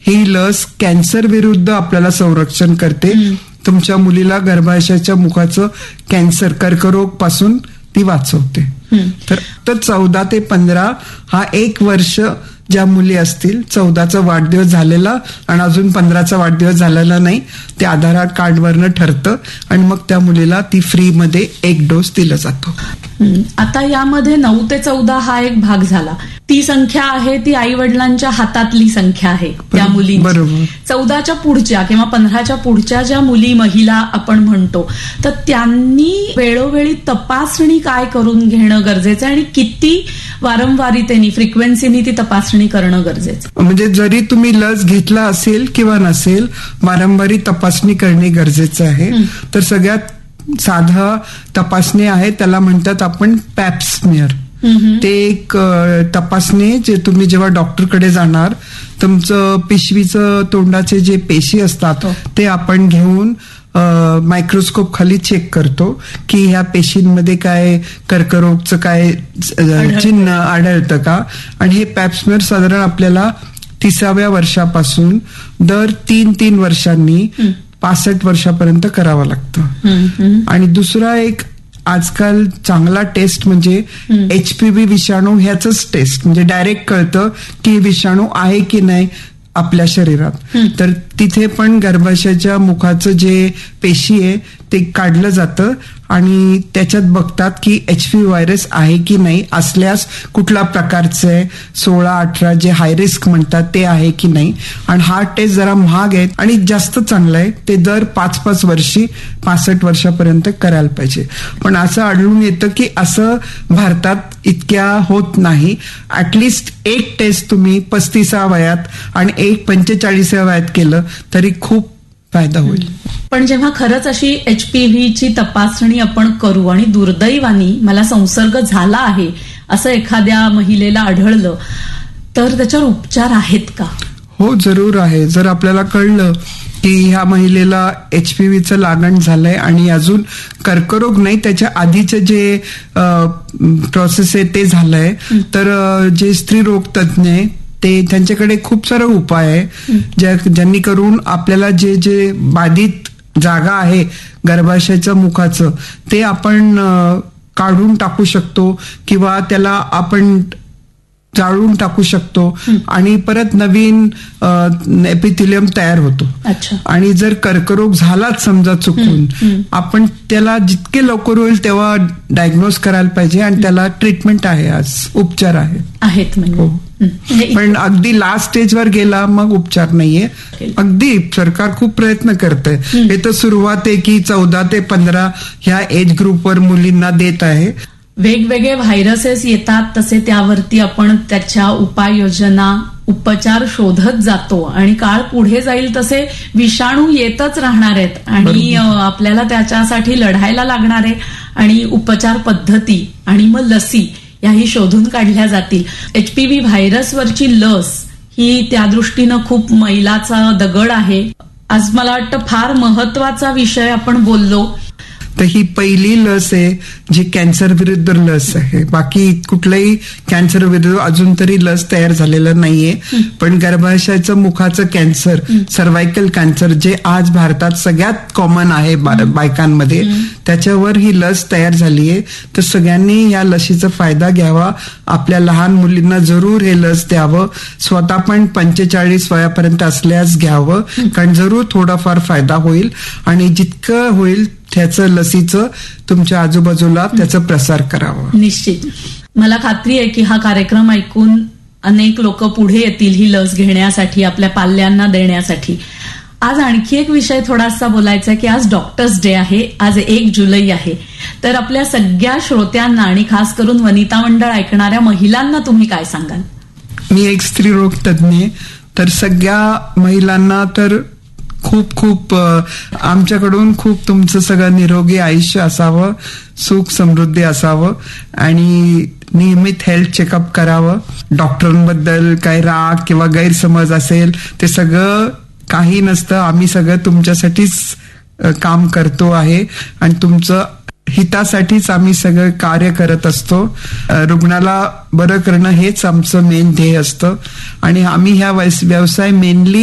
ही लस कॅन्सर विरुद्ध आपल्याला संरक्षण करते. तुमच्या मुलीला गर्भाशयाच्या मुखाचं कॅन्सर, कर्करोग पासून ती वाचवते. तर 14 ते 15 हा 1 वर्ष ज्या मुली असतील, 14चा वाढदिवस झालेला आणि अजून 15चा वाढदिवस झालेला नाही, ते आधार कार्डवरनं ठरतं आणि मग त्या मुलीला ती फ्रीमध्ये 1 डोस दिला जातो. आता यामध्ये 9 ते 14 हा एक भाग झाला. ती संख्या आहे ती आई वडिलांच्या हातातली संख्या आहे त्या मुली. बरोबर. 14च्या पुढच्या किंवा 15च्या पुढच्या ज्या मुली, महिला आपण म्हणतो, तर त्यांनी वेळोवेळी तपासणी काय करून घेणं गरजेचं आहे आणि किती वारंवारितेने, फ्रिक्वेन्सीनी ती तपासणी करणं गरजेचं? म्हणजे जरी तुम्ही लस घेतला असेल किंवा नसेल, वारंवारी तपासणी करणे गरजेचं आहे. तर सगळ्यात साधा तपासणी आहे, त्याला म्हणतात आपण पॅप स्मिअर. ते एक तपासणी जे तुम्ही जेव्हा डॉक्टरकडे जाणार, तुमचं पिशवीचं तोंडाचे जे पेशी असतात ते आपण घेऊन मायक्रोस्कोप खाली चेक करतो की ह्या पेशींमध्ये काय कर्करोगचं काय चिन्ह आढळतं का. आणि हे पॅप्समिअर साधारण आपल्याला 30व्या वर्षापासून दर 3 वर्षांनी 65 वर्षापर्यंत करावं लागतं. आणि दुसरा एक आजकाल चांगला टेस्ट म्हणजे HPV विषाणू ह्याच टेस्ट, म्हणजे डायरेक्ट कळतं की विषाणू आहे की नाही आपल्या शरीरात. तर तिथे पण गर्भाशयाच्या मुखाचं जे पेशी आहे ते काढलं जातं आणि त्याच्यात बघतात की HPV व्हायरस आहे की नाही, असल्यास कुठल्या प्रकारचं आहे, 16-18 जे हाय रिस्क म्हणतात ते आहे की नाही. आणि हा टेस्ट जरा महाग आहे आणि जास्त चांगला आहे, ते दर 5 वर्षी 65 वर्षापर्यंत करायला पाहिजे. पण असं आढळून येतं की असं भारतात इतक्या होत नाही. ऍटलिस्ट एक टेस्ट तुम्ही 35व्या वयात आणि एक 45व्या वयात केलं तरी खूप फायदा होईल. पण जेव्हा खरंच अशी HPVची तपासणी आपण करू आणि दुर्दैवाने मला संसर्ग झाला आहे असं एखाद्या महिलेला आढळलं, तर त्याच्यावर उपचार आहेत का? हो, जरूर आहे. जर आपल्याला कळलं की ह्या महिलेला HPVचं लागण झालंय आणि अजून कर्करोग नाही, त्याच्या आधीचे जे प्रोसेस आहे ते झालंय, तर जे स्त्रीरोग तज्ञ आहे ते त्यांच्याकडे खूप सारे उपाय आहे ज्यांनी करून आपल्याला जे जे बाधित जागा आहे गर्भाशयाच्या मुखाचं ते आपण काढून टाकू शकतो किंवा त्याला आपण जाळून टाकू शकतो आणि परत नवीन एपिथेलियम तयार होतो. आणि जर कर्करोग झालाच समजा चुकून, आपण त्याला जितके लवकर होईल तेव्हा डायग्नोज करायला पाहिजे आणि त्याला ट्रीटमेंट आहे, आज उपचार आहेत. पण अगदी लास्ट स्टेजवर गेला मग उपचार नाहीये. अगदी सरकार खूप प्रयत्न करतंय. हे तर सुरुवात आहे की 14 ते 15 ह्या एज ग्रुपवर मुलींना देत आहे. वेगवेगळे व्हायरसेस येतात तसे त्यावरती आपण त्याच्या उपाययोजना, उपचार शोधत जातो आणि काळ पुढे जाईल तसे विषाणू येतच राहणार आहेत आणि आपल्याला त्याच्यासाठी लढायला लागणार आहे आणि उपचार पद्धती आणि मग लसी याही शोधून काढल्या जातील. HPV व्हायरसवरची लस ही त्या दृष्टीनं खूप मैलाचा दगड आहे. आज मला वाटतं फार महत्वाचा विषय आपण बोललो. तर ही पहिली लस आहे जी कॅन्सर विरुद्ध लस आहे. बाकी कुठल्याही कॅन्सर विरुद्ध अजून तरी लस तयार झालेलं नाहीये. पण गर्भाशयाचं मुखाचं कॅन्सर, सर्व्हायकल कॅन्सर, जे आज भारतात सगळ्यात कॉमन आहे बायकांमध्ये, त्याच्यावर ही लस तयार झालीये. तर सगळ्यांनी या लसीचा फायदा घ्यावा. आपल्या लहान मुलींना जरूर हे लस द्यावं. स्वतः पण 45 वयापर्यंत असल्यास घ्यावं, कारण जरूर थोडाफार फायदा होईल आणि जितकं होईल त्याचं लसीचं तुमच्या आजूबाजूला त्याचा प्रसार करावा. निश्चित. मला खात्री आहे की हा कार्यक्रम ऐकून अनेक लोक पुढे येतील ही लस घेण्यासाठी, आपल्या पाल्यांना देण्यासाठी. आज आणखी एक विषय थोडासा बोलायचा आहे की आज डॉक्टर्स डे आहे. आज 1 जुलै आहे. तर आपल्या सगळ्या श्रोत्यांना आणि खास करून वनिता मंडळ ऐकणाऱ्या महिलांना तुम्ही काय सांगाल? मी एक स्त्रीरोग तज्ञ, तर सगळ्या महिलांना तर खूप खूप आमच्याकडून खूप तुमचं सगळं निरोगी आयुष्य असावं, सुख समृद्धी असावं आणि नियमित हेल्थ चेकअप करावं. डॉक्टरांबद्दल काही राग किंवा गैरसमज असेल ते सगळं काही नसतं. आम्ही सगळं तुमच्यासाठीच काम करतो आहे आणि तुमचं हितासाठीच आम्ही सगळं कार्य करत असतो. रुग्णाला बरं करणं हेच आमचं मेन ध्येय असतं आणि आम्ही ह्या व्यवसाय मेनली